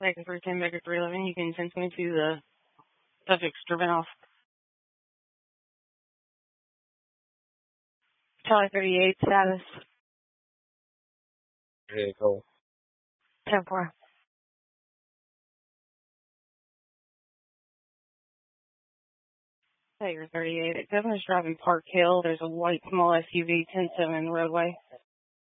Baker 310, Baker 311, you can 1022 the subject's driven off. Charlie 38, status. Hey, go. 10-4. Baker 38, Governor's driving Park Hill. There's a white small SUV, 10-7 in the roadway.